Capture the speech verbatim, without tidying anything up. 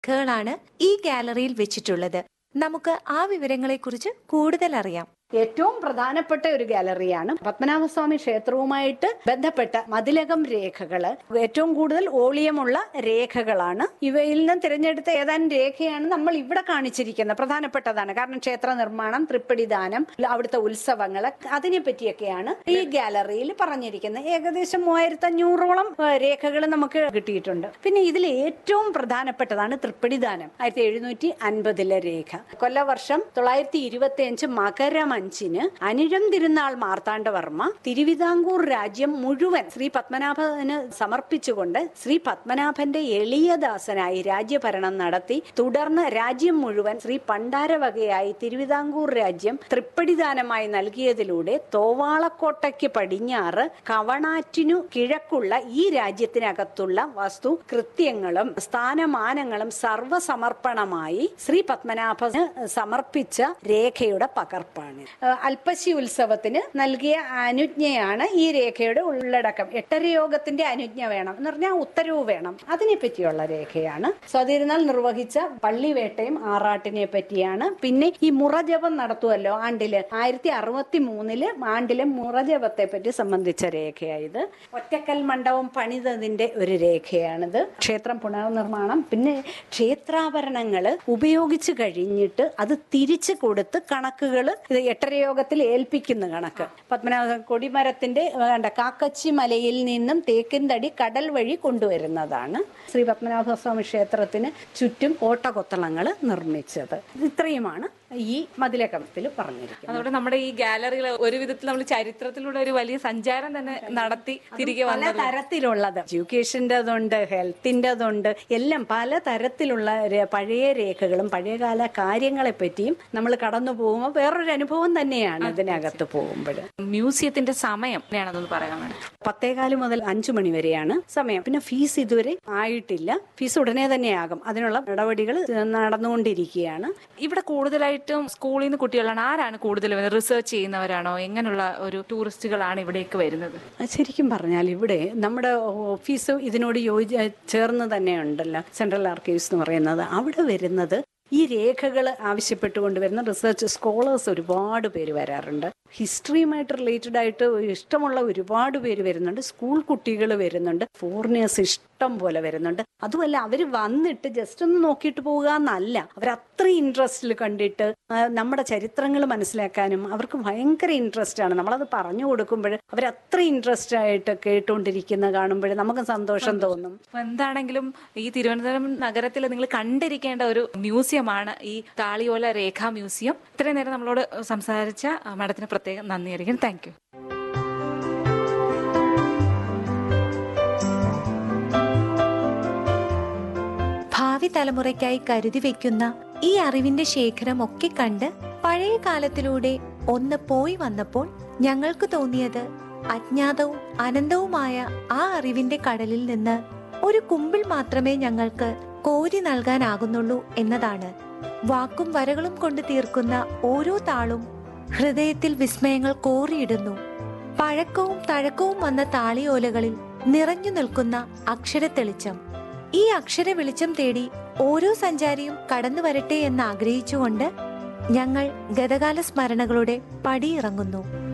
രേഖകളാണ് ഈ ഗാലറിയിൽ വെച്ചിട്ടുള്ളത്. നമുക്ക് ആ വിവരങ്ങളെക്കുറിച്ച് കൂടുതൽ അറിയാം. ഏറ്റവും പ്രധാനപ്പെട്ട ഒരു ഗാലറിയാണ്. പത്മനാഭസ്വാമി ക്ഷേത്രവുമായിട്ട് ബന്ധപ്പെട്ട മതിലകം രേഖകള് ഏറ്റവും കൂടുതൽ വോളിയമുള്ള രേഖകളാണ്. ഇവയിൽ നിന്ന് തിരഞ്ഞെടുത്ത ഏതാനും രേഖയാണ് നമ്മൾ ഇവിടെ കാണിച്ചിരിക്കുന്നത്. പ്രധാനപ്പെട്ടതാണ്. കാരണം ക്ഷേത്ര നിർമ്മാണം, തൃപ്പടിദാനം, അവിടുത്തെ ഉത്സവങ്ങള്, അതിനെ പറ്റിയൊക്കെയാണ് ഈ ഗാലറിയിൽ പറഞ്ഞിരിക്കുന്നത്. ഏകദേശം മൂവായിരത്തി അഞ്ഞൂറോളം രേഖകൾ നമുക്ക് കിട്ടിയിട്ടുണ്ട്. പിന്നെ ഇതിൽ ഏറ്റവും പ്രധാനപ്പെട്ടതാണ് തൃപ്പടിദാനം. ആയിരത്തി എഴുന്നൂറ്റി അൻപതിലെ രേഖ. കൊല്ലവർഷം തൊള്ളായിരത്തി ഇരുപത്തി അഞ്ച് മകരം അഞ്ചിന് അനിഴം തിരുനാൾ മാർത്താണ്ഡവർമ്മ തിരുവിതാംകൂർ രാജ്യം മുഴുവൻ ശ്രീ പത്മനാഭന് സമർപ്പിച്ചുകൊണ്ട് ശ്രീ പത്മനാഭന്റെ എളിയദാസനായി രാജ്യഭരണം നടത്തി. തുടർന്ന് രാജ്യം മുഴുവൻ ശ്രീ പണ്ടാരവകയായി തിരുവിതാംകൂർ രാജ്യം തൃപ്പടിദാനമായി നൽകിയതിലൂടെ തോവാളക്കോട്ടയ്ക്ക് പടിഞ്ഞാറ് കവണാറ്റിനു കിഴക്കുള്ള ഈ രാജ്യത്തിനകത്തുള്ള വസ്തു കൃത്യങ്ങളും സ്ഥാനമാനങ്ങളും സർവസമർപ്പണമായി ശ്രീ പത്മനാഭന് സമർപ്പിച്ച രേഖയുടെ പകർപ്പാണ്. അൽപ്പശി ഉത്സവത്തിന് നൽകിയ അനുജ്ഞയാണ് ഈ രേഖയുടെ ഉള്ളടക്കം. എട്ടരയോഗത്തിന്റെ അനുജ്ഞ വേണം എന്ന് പറഞ്ഞാൽ ഉത്തരവ് വേണം. അതിനെ പറ്റിയുള്ള രേഖയാണ്. സ്വാതിരുന്നാൾ നിർവഹിച്ച പള്ളിവേട്ടയും ആറാട്ടിനെ പറ്റിയാണ്. പിന്നെ ഈ മുറജപം നടത്തുമല്ലോ ആണ്ടില്, ആയിരത്തി അറുപത്തി മൂന്നില് ആണ്ടിലെ മുറജപത്തെ പറ്റി സംബന്ധിച്ച രേഖയായത്. ഒറ്റക്കൽ മണ്ഡപം പണിതതിന്റെ ഒരു രേഖയാണിത്. ക്ഷേത്രം പുനർനിർമ്മാണം, പിന്നെ ക്ഷേത്രാഭരണങ്ങള് ഉപയോഗിച്ചു കഴിഞ്ഞിട്ട് അത് തിരിച്ചു കൊടുത്ത് കണക്കുകൾ ഇത് എട്ടരയോഗത്തിൽ ഏൽപ്പിക്കുന്ന കണക്ക്. പത്മനാഭ കൊടിമരത്തിന്റെ വേണ്ട കാക്കച്ചി മലയിൽ നിന്നും തേക്കിൻതടി കടൽ വഴി കൊണ്ടുവരുന്നതാണ്. ശ്രീ പത്മനാഭസ്വാമി ക്ഷേത്രത്തിന് ചുറ്റും ഓട്ടകൊത്തളങ്ങൾ നിർമ്മിച്ചത്. ഇത്രയുമാണ് ഈ മതിലകത്തിൽ പറഞ്ഞിരിക്കുന്നത്. അതോടെ നമ്മുടെ ഈ ഗാലറിയിൽ ഒരു വിധത്തിൽ നമ്മൾ ചരിത്രത്തിലൂടെ ഒരു വലിയ സഞ്ചാരം തന്നെ നടത്തി തിരികെ പല തരത്തിലുള്ളത്, എഡ്യൂക്കേഷൻ്റെതുണ്ട്, ഹെൽത്തിൻ്റെതുണ്ട്, എല്ലാം പല തരത്തിലുള്ള പഴയ രേഖകളും പഴയകാല കാര്യങ്ങളെ പറ്റിയും നമ്മൾ കടന്നു പോകുമ്പോൾ വേറൊരു അനുഭവം തന്നെയാണ് ഇതിനകത്ത് പോകുമ്പോൾ. മ്യൂസിയത്തിന്റെ സമയം എങ്ങനെയാണെന്നൊന്ന് പറയാൻ വേണ്ടി. പത്തേകാല് മുതൽ അഞ്ചു മണി വരെയാണ് സമയം. പിന്നെ ഫീസ് ഇതുവരെ ആയിട്ടില്ല. ഫീസ് ഉടനെ തന്നെ ആകും. അതിനുള്ള നടപടികൾ നടന്നുകൊണ്ടിരിക്കുകയാണ്. ഇവിടെ കൂടുതലായിട്ടും സ്കൂളിൽ നിന്ന് കുട്ടികളാണ്. ആരാണ് കൂടുതൽ റിസർച്ച് ചെയ്യുന്നവരാണോ? എങ്ങനെയുള്ള ഒരു ടൂറിസ്റ്റുകളാണ് ഇവിടേക്ക് വരുന്നത്? ശരിക്കും പറഞ്ഞാൽ ഇവിടെ നമ്മുടെ ഓഫീസ് ഇതിനോട് യോജി ചേർന്ന് തന്നെ ഉണ്ടല്ലോ, സെൻട്രൽ ആർക്കൈവ്സ് എന്ന് പറയുന്നത്. അവിടെ വരുന്നത് ഈ രേഖകൾ ആവശ്യപ്പെട്ടുകൊണ്ട് വരുന്ന റിസർച്ച് സ്കോളേഴ്സ് ഒരുപാട് പേര് വരാറുണ്ട്. ഹിസ്റ്ററിയുമായിട്ട് റിലേറ്റഡ് ആയിട്ട് ഇഷ്ടമുള്ള ഒരുപാട് പേര് വരുന്നുണ്ട്. സ്കൂൾ കുട്ടികൾ വരുന്നുണ്ട്. ഫോറിനേഴ്സ് ഇഷ്ടം പോലെ വരുന്നുണ്ട്. അതുമല്ല, അവർ വന്നിട്ട് ജസ്റ്റ് ഒന്ന് നോക്കിയിട്ട് പോവുക എന്നല്ല, അവർ അത്രയും ഇൻട്രസ്റ്റിൽ കണ്ടിട്ട് നമ്മുടെ ചരിത്രങ്ങൾ മനസ്സിലാക്കാനും അവർക്ക് ഭയങ്കര ഇൻട്രസ്റ്റ് ആണ്. നമ്മളത് പറഞ്ഞു കൊടുക്കുമ്പോൾ അവർ അത്ര ഇൻട്രസ്റ്റ് ആയിട്ട് കേട്ടുകൊണ്ടിരിക്കുന്ന കാണുമ്പോൾ നമുക്ക് സന്തോഷം തോന്നും. എന്താണെങ്കിലും ഈ തിരുവനന്തപുരം നഗരത്തിൽ നിങ്ങൾ കണ്ടിരിക്കേണ്ട ഒരു മ്യൂസിയമാണ് ഈ താളിയോല രേഖാ മ്യൂസിയം. ഇത്രയും നേരം നമ്മളോട് സംസാരിച്ച മാഡത്തിന് പ്രത്യേകം നന്ദി അറിയിക്കുന്നു. Thank you. ഭാവി തലമുറയ്ക്കായി കരുതി വെക്കുന്ന ഈ അറിവിന്റെ ശേഖരം ഒക്കെ കണ്ട് പഴയ കാലത്തിലൂടെ ഒന്ന് പോയി വന്നപ്പോൾ ഞങ്ങൾക്ക് തോന്നിയത് അജ്ഞാതവും അനന്തവുമായ ആ അറിവിന്റെ കടലിൽ നിന്ന് ഒരു കുമ്പിൾ മാത്രമേ ഞങ്ങൾക്ക് കോരി നൽകാനാകുന്നുള്ളൂ എന്നതാണ്. വാക്കും വരകളും കൊണ്ട് തീർക്കുന്ന ഓരോ താളും ഹൃദയത്തിൽ വിസ്മയങ്ങൾ കോറിയിടുന്നു. പഴക്കവും തഴക്കവും വന്ന താളിയോലകളിൽ നിറഞ്ഞു നിൽക്കുന്ന അക്ഷര തെളിച്ചം. ഈ അക്ഷര വെളിച്ചം തേടി ഓരോ സഞ്ചാരിയും കടന്നു വരട്ടെ എന്ന് ആഗ്രഹിച്ചുകൊണ്ട് ഞങ്ങൾ ഗതകാല സ്മരണകളുടെ പടിയിറങ്ങുന്നു.